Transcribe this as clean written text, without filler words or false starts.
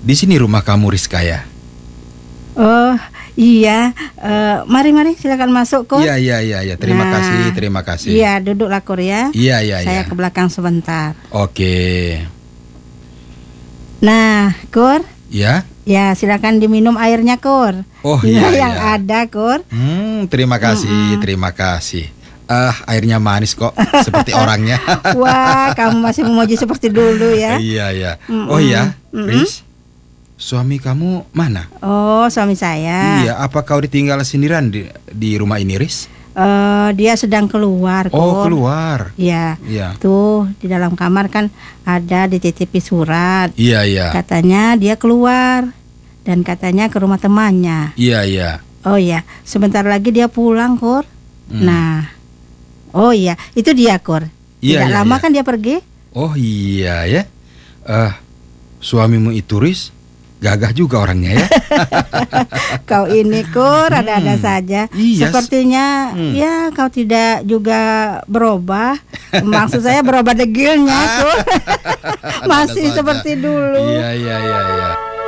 di sini rumah kamu, Rizka ya? Oh iya, mari silakan masuk Kur. Iya. Terima kasih. Iya, duduklah Kur ya. Iya. Saya ke belakang sebentar. Oke. Nah, Kur. Ya. Ya, silakan diminum airnya Kur. Oh Nah, iya. yang ada Kur. Terima kasih. Airnya manis kok, seperti orangnya. Wah, kamu masih memuji seperti dulu ya. Iya. Oh iya, Riz. Suami kamu mana? Oh, suami saya. Iya, apa kau ditinggal sendirian di rumah ini, Riz? Dia sedang keluar Kur. Oh, keluar. Iya. Iya. Tuh, di dalam kamar kan ada dititipi surat. Iya. Katanya dia keluar dan katanya ke rumah temannya. Iya. Oh iya, sebentar lagi dia pulang, Kur. Nah, oh iya, itu dia, Kur. Tidak lama kan dia pergi? Oh iya ya. Suamimu itu, Riz, gagah juga orangnya ya. Kau ini Kur, ada-ada saja. Iya. Sepertinya ya kau tidak juga berubah. Maksud saya berubah degilnya Kur. Masih seperti dulu. Iya.